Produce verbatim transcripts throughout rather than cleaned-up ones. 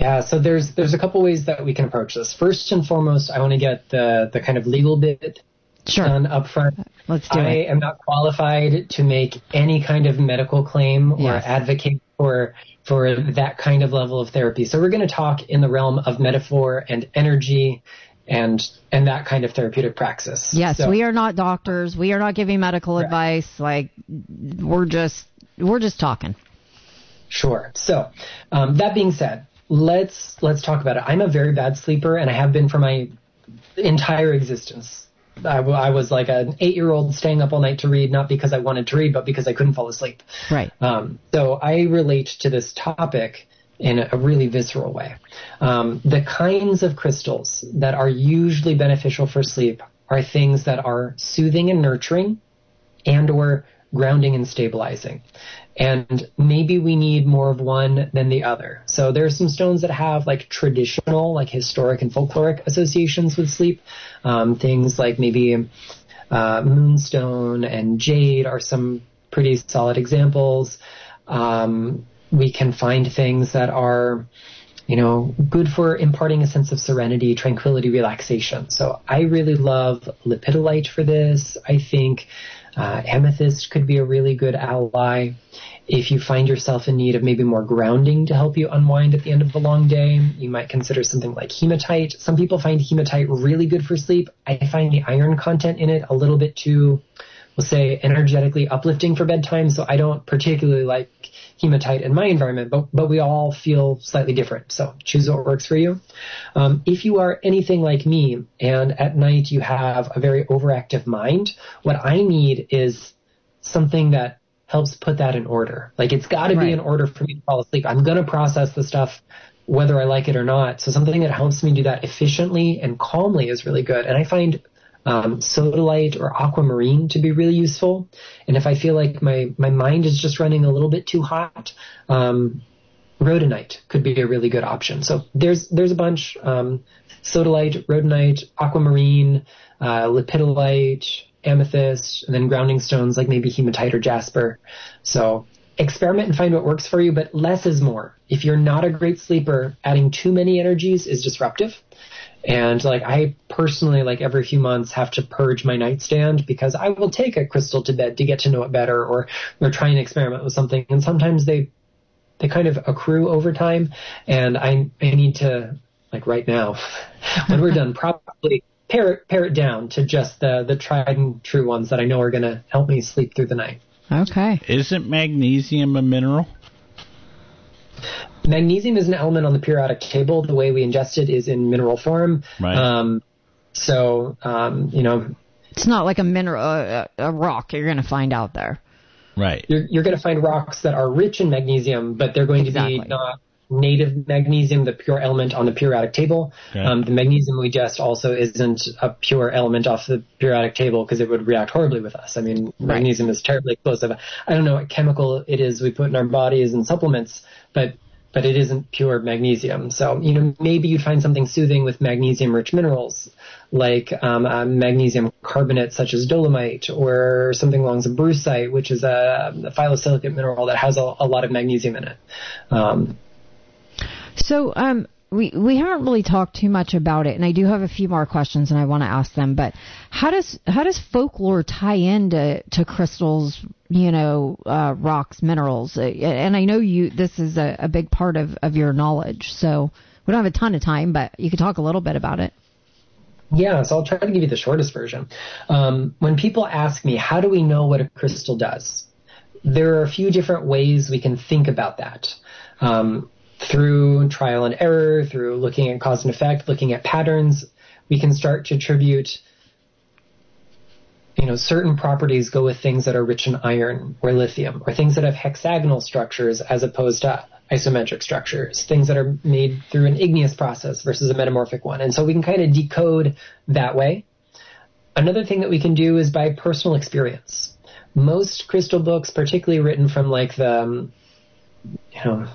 Yeah, so there's there's a couple ways that we can approach this. First and foremost, I want to get the, the kind of legal bit sure. done up front. Let's do I it. I am not qualified to make any kind of medical claim or yes. advocate for for that kind of level of therapy. So we're going to talk in the realm of metaphor and energy and and that kind of therapeutic praxis. Yes, so, we are not doctors. We are not giving medical correct. advice. Like we're just we're just talking. Sure. So um, that being said, let's let's talk about it. I'm a very bad sleeper, and I have been for my entire existence. I, I was like an eight-year-old staying up all night to read, not because I wanted to read, but because I couldn't fall asleep. Right. Um, so I relate to this topic in a really visceral way. Um, the kinds of crystals that are usually beneficial for sleep are things that are soothing and nurturing and or grounding and stabilizing. And maybe we need more of one than the other. So there are some stones that have like traditional, like historic and folkloric associations with sleep. Um, things like maybe uh, moonstone and jade are some pretty solid examples. Um, we can find things that are, you know, good for imparting a sense of serenity, tranquility, relaxation. So I really love lepidolite for this. I think Uh, amethyst could be a really good ally. If you find yourself in need of maybe more grounding to help you unwind at the end of a long day, you might consider something like hematite. Some people find hematite really good for sleep. I find the iron content in it a little bit too, we'll say, energetically uplifting for bedtime, so I don't particularly like hematite in my environment, but but we all feel slightly different, so choose what works for you. Um, if you are anything like me and at night you have a very overactive mind, what I need is something that helps put that in order. Like it's got to right. be in order for me to fall asleep. I'm going to process the stuff whether I like it or not, so something that helps me do that efficiently and calmly is really good. And I find Um, sodalite or aquamarine to be really useful. And if I feel like my, my mind is just running a little bit too hot, um, rhodonite could be a really good option. So there's there's a bunch, um, sodalite, rhodonite, aquamarine, uh, lepidolite, amethyst, and then grounding stones like maybe hematite or jasper. So experiment and find what works for you, but less is more. If you're not a great sleeper, adding too many energies is disruptive. And like I personally, like every few months, have to purge my nightstand because I will take a crystal to bed to get to know it better, or or try and experiment with something. And sometimes they they kind of accrue over time, and I I need to, like right now, when we're done, probably pare it, pare it down to just the the tried and true ones that I know are going to help me sleep through the night. Okay. Isn't magnesium a mineral? Magnesium is an element on the periodic table. The way we ingest it is in mineral form. Right. Um, so, um, you know. It's not like a mineral, uh, a rock you're going to find out there. Right. You're, you're going to find rocks that are rich in magnesium, but they're going exactly. to be not native magnesium, the pure element on the periodic table. Okay. Um, the magnesium we ingest also isn't a pure element off the periodic table because it would react horribly with us. I mean, right. magnesium is terribly explosive. I don't know what chemical it is we put in our bodies and supplements, but but it isn't pure magnesium. So, you know, maybe you'd find something soothing with magnesium-rich minerals, like um, a magnesium carbonate such as dolomite, or something along the brucite, which is a, a phyllosilicate mineral that has a, a lot of magnesium in it. Um, so um, we we haven't really talked too much about it, and I do have a few more questions, and I want to ask them. But how does how does folklore tie into to crystals? You know, uh, rocks, minerals, and I know you. This is a, a big part of, of your knowledge. So we don't have a ton of time, but you could talk a little bit about it. Yeah, so I'll try to give you the shortest version. Um, when people ask me, how do we know what a crystal does? There are a few different ways we can think about that. Um, through trial and error, through looking at cause and effect, looking at patterns, we can start to attribute, you know, certain properties go with things that are rich in iron or lithium, or things that have hexagonal structures as opposed to isometric structures, things that are made through an igneous process versus a metamorphic one. And so we can kind of decode that way. Another thing that we can do is by personal experience. Most crystal books, particularly written from like the, um, you know,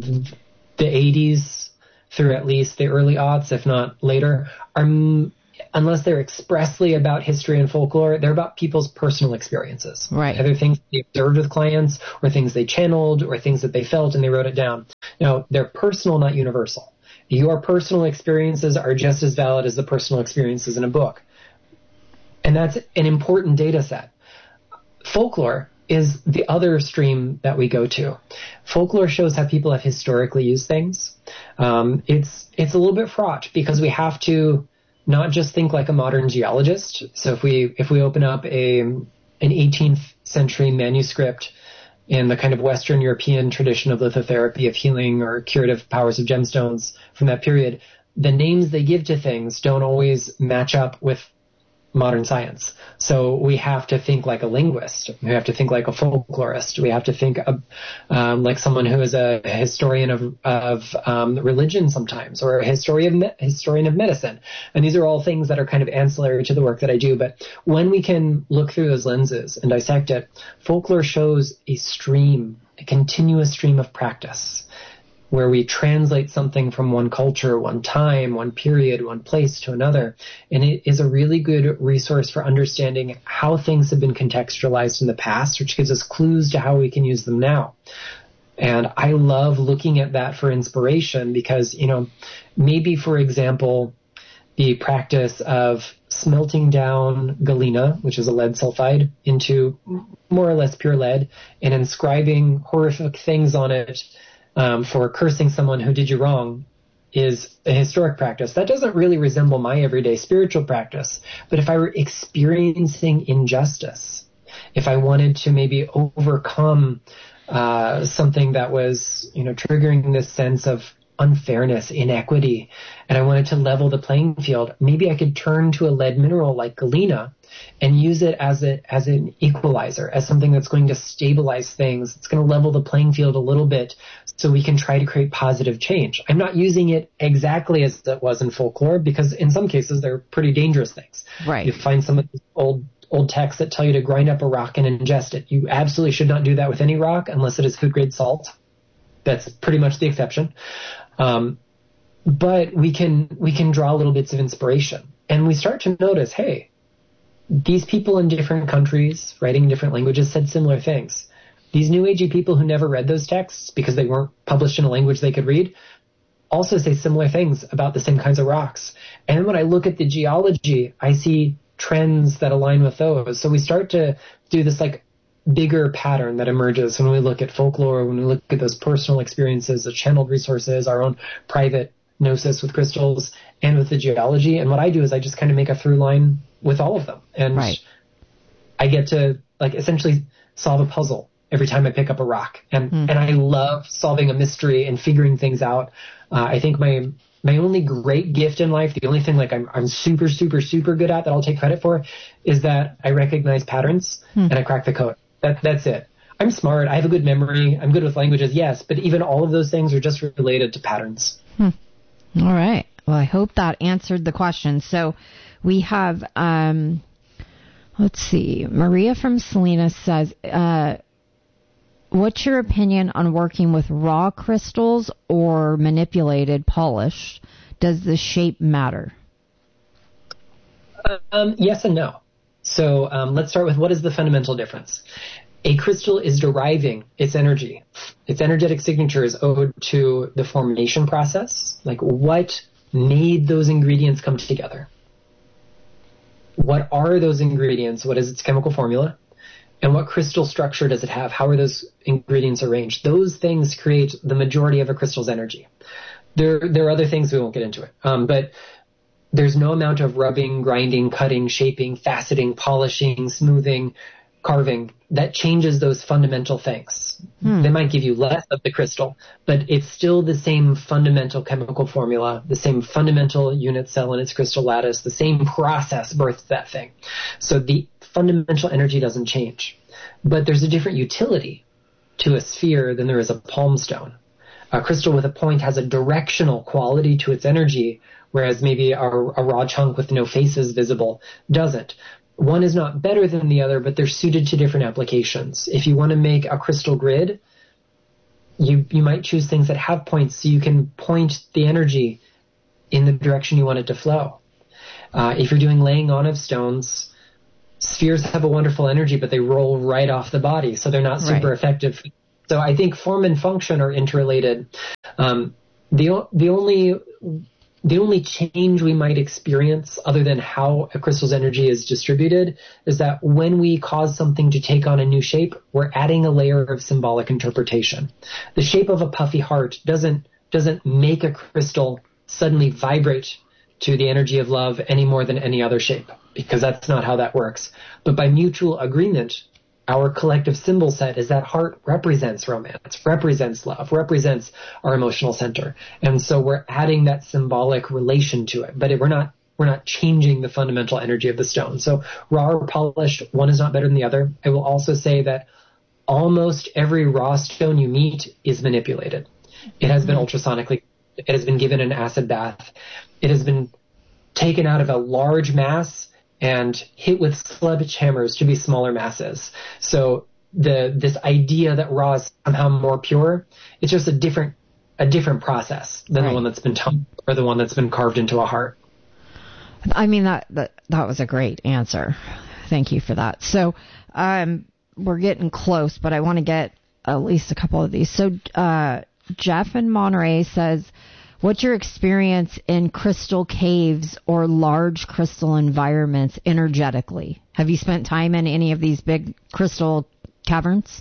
the eighties through at least the early aughts, if not later, are unless they're expressly about history and folklore, they're about people's personal experiences. Right. Either things they observed with clients, or things they channeled, or things that they felt and they wrote it down. Now, they're personal, not universal. Your personal experiences are just as valid as the personal experiences in a book. And that's an important data set. Folklore is the other stream that we go to. Folklore shows how people have historically used things. Um, it's it's a little bit fraught because we have to not just think like a modern geologist. So if we if we open up a an eighteenth century manuscript in the kind of Western European tradition of lithotherapy, of healing or curative powers of gemstones from that period, the names they give to things don't always match up with modern science. So we have to think like a linguist. We have to think like a folklorist. We have to think of, um, like someone who is a historian of, of um, religion sometimes, or a historian of, historian of medicine. And these are all things that are kind of ancillary to the work that I do. But when we can look through those lenses and dissect it, folklore shows a stream, a continuous stream of practice, where we translate something from one culture, one time, one period, one place to another. And it is a really good resource for understanding how things have been contextualized in the past, which gives us clues to how we can use them now. And I love looking at that for inspiration because, you know, maybe, for example, the practice of smelting down galena, which is a lead sulfide, into more or less pure lead and inscribing horrific things on it Um, for cursing someone who did you wrong is a historic practice. That doesn't really resemble my everyday spiritual practice. But if I were experiencing injustice, if I wanted to maybe overcome uh, something that was, you know, triggering this sense of unfairness, inequity, and I wanted to level the playing field, maybe I could turn to a lead mineral like galena and use it as a as an equalizer, as something that's going to stabilize things. It's going to level the playing field a little bit so we can try to create positive change. I'm not using it exactly as it was in folklore because in some cases they're pretty dangerous things. Right. You find some of these old old texts that tell you to grind up a rock and ingest it. You absolutely should not do that with any rock unless it is food grade salt. That's pretty much the exception. Um, but we can we can draw little bits of inspiration, and we start to notice, hey, these people in different countries, writing in different languages, said similar things. These New Agey people who never read those texts because they weren't published in a language they could read also say similar things about the same kinds of rocks. And when I look at the geology, I see trends that align with those. So we start to do this like bigger pattern that emerges when we look at folklore, when we look at those personal experiences, the channeled resources, our own private gnosis with crystals, and with the geology. And what I do is I just kind of make a through line with all of them. And right. I get to like essentially solve a puzzle every time I pick up a rock. And, mm. and I love solving a mystery and figuring things out. Uh, I think my, my only great gift in life, the only thing like I'm, I'm super, super, super good at that I'll take credit for is that I recognize patterns mm. and I crack the code. That, that's it. I'm smart. I have a good memory. I'm good with languages. Yes. But even all of those things are just related to patterns. Hmm. All right. Well, I hope that answered the question. So we have, um, let's see, Maria from Salinas says, uh, what's your opinion on working with raw crystals or manipulated, polished? Does the shape matter? Um, yes and no. So um, let's start with what is the fundamental difference. A crystal is deriving its energy. Its energetic signature is owed to the formation process, like what made those ingredients come together. What are those ingredients? What is its chemical formula? And what crystal structure does it have? How are those ingredients arranged? Those things create the majority of a crystal's energy. There, there are other things, we won't get into it. Um, but there's no amount of rubbing, grinding, cutting, shaping, faceting, polishing, smoothing, carving that changes those fundamental things. Hmm. They might give you less of the crystal, but it's still the same fundamental chemical formula, the same fundamental unit cell in its crystal lattice, the same process birthed that thing. So the fundamental energy doesn't change. But there's a different utility to a sphere than there is a palm stone. A crystal with a point has a directional quality to its energy, whereas maybe a, a raw chunk with no faces visible doesn't. One is not better than the other, but they're suited to different applications. If you want to make a crystal grid, you you might choose things that have points so you can point the energy in the direction you want it to flow. Uh, if you're doing laying on of stones, spheres have a wonderful energy, but they roll right off the body, so they're not super right. effective. So I think form and function are interrelated. Um, the the only the only change we might experience, other than how a crystal's energy is distributed, is that when we cause something to take on a new shape, we're adding a layer of symbolic interpretation. The shape of a puffy heart doesn't doesn't make a crystal suddenly vibrate to the energy of love any more than any other shape, because that's not how that works. But by mutual agreement, our collective symbol set is that heart represents romance, represents love, represents our emotional center. And so we're adding that symbolic relation to it, but it, we're not we're not changing the fundamental energy of the stone. So raw or polished, one is not better than the other. I will also say that almost every raw stone you meet is manipulated. It has been ultrasonically, it has been given an acid bath. It has been taken out of a large mass and hit with sledgehammers to be smaller masses. So the this idea that raw is somehow more pure, it's just a different a different process than right. the one that's been toned or the one that's been carved into a heart. I mean, that that, that was a great answer. Thank you for that. So um, we're getting close, but I want to get at least a couple of these. So uh, Jeff in Monterey says, what's your experience in crystal caves or large crystal environments energetically? Have you spent time in any of these big crystal caverns?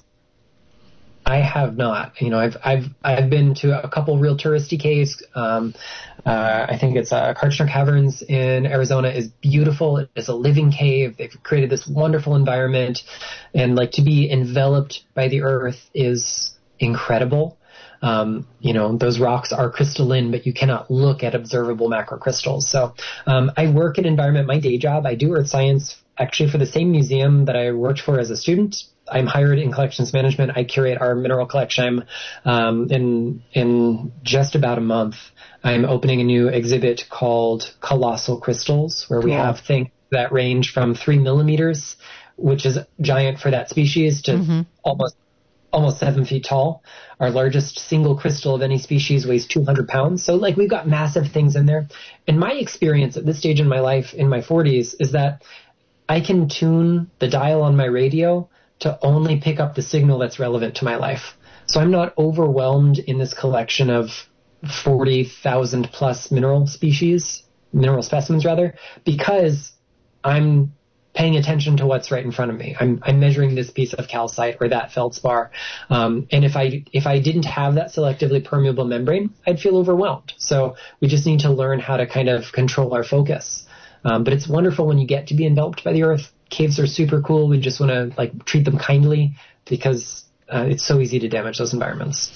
I have not. You know, I've I've I've been to a couple real touristy caves. Um, uh, I think it's uh, Kartchner Caverns in Arizona is beautiful. It's a living cave. They've created this wonderful environment, and like to be enveloped by the earth is incredible. Um, you know, those rocks are crystalline, but you cannot look at observable macrocrystals. So um, I work in environment, my day job. I do earth science actually for the same museum that I worked for as a student. I'm hired in collections management. I curate our mineral collection. Um, in in just about a month, I'm opening a new exhibit called Colossal Crystals, where we cool. have things that range from three millimeters, which is giant for that species, to mm-hmm. almost almost seven feet tall. Our largest single crystal of any species weighs two hundred pounds. So like we've got massive things in there. And my experience at this stage in my life, in my forties, is that I can tune the dial on my radio to only pick up the signal that's relevant to my life. So I'm not overwhelmed in this collection of forty thousand plus mineral species, mineral specimens rather, because I'm paying attention to what's right in front of me. I'm, I'm measuring this piece of calcite or that feldspar. Um, and if I, if I didn't have that selectively permeable membrane, I'd feel overwhelmed. So we just need to learn how to kind of control our focus. Um, but it's wonderful when you get to be enveloped by the earth. Caves are super cool. We just want to like treat them kindly because uh, it's so easy to damage those environments.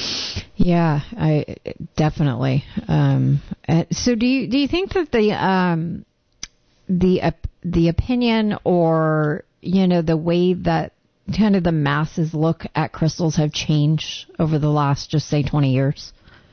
Yeah, I definitely. Um, so do you, do you think that the, um, the, uh, the opinion or, you know, the way that kind of the masses look at crystals have changed over the last, just say, twenty years?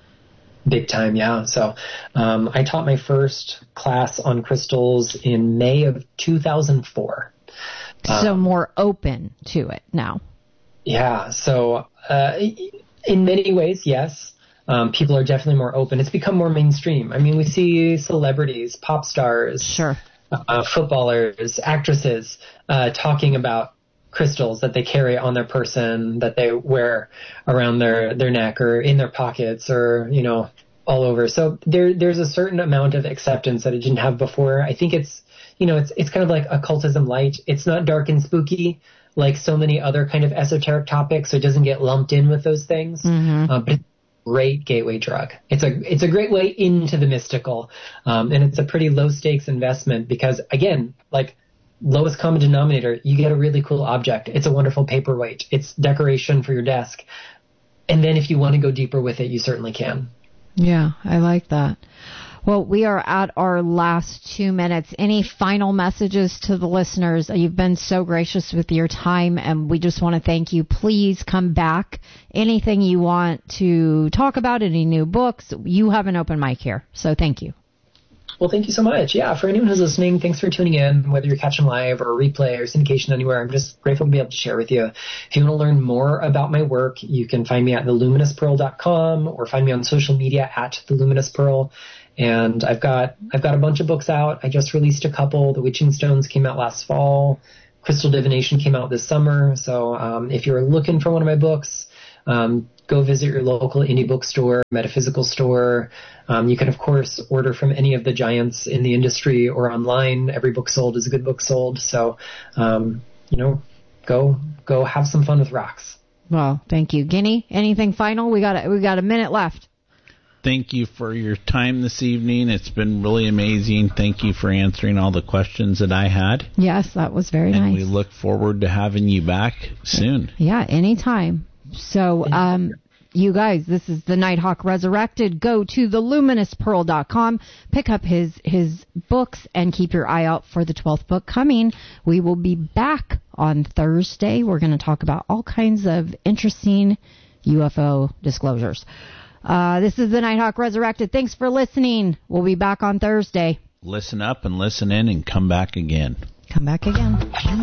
Big time, yeah. So um, I taught my first class on crystals in May of two thousand four. So um, more open to it now. Yeah. So uh, in many ways, yes. Um, people are definitely more open. It's become more mainstream. I mean, we see celebrities, pop stars, sure. Uh, footballers, actresses, uh, talking about crystals that they carry on their person, that they wear around their, their neck or in their pockets or, you know, all over. So there, there's a certain amount of acceptance that it didn't have before. I think it's, you know, it's, it's kind of like occultism light. It's not dark and spooky like so many other kind of esoteric topics, so it doesn't get lumped in with those things. Mm-hmm. Uh, but great gateway drug. It's a it's a great way into the mystical, um, and it's a pretty low stakes investment because again, like lowest common denominator, you get a really cool object. It's a wonderful paperweight. It's decoration for your desk, and then if you want to go deeper with it, you certainly can. Yeah, I like that. Well, we are at our last two minutes. Any final messages to the listeners? You've been so gracious with your time, and we just want to thank you. Please come back. Anything you want to talk about, any new books, you have an open mic here. So thank you. Well, thank you so much. Yeah, for anyone who's listening, thanks for tuning in, whether you're catching live or replay or syndication anywhere. I'm just grateful to be able to share with you. If you want to learn more about my work, you can find me at the luminous pearl dot com or find me on social media at the luminous pearl. And I've got I've got a bunch of books out. I just released a couple. The Witching Stones came out last fall. Crystal Divination came out this summer. So um, if you're looking for one of my books, um, go visit your local indie bookstore, metaphysical store. Um, you can, of course, order from any of the giants in the industry or online. Every book sold is a good book sold. So, um, you know, go go have some fun with rocks. Well, thank you. Guinea, anything final? We got a, we got a minute left. Thank you for your time this evening. It's been really amazing. Thank you for answering all the questions that I had. Yes, that was very and nice. And we look forward to having you back soon. Yeah, anytime. So, um, you guys, this is the Nighthawk Resurrected. Go to the luminous pearl dot com, pick up his, his books, and keep your eye out for the twelfth book coming. We will be back on Thursday. We're going to talk about all kinds of interesting U F O disclosures. Uh, this is the Nighthawk Resurrected. Thanks for listening. We'll be back on Thursday. Listen up and listen in and come back again. Come back again.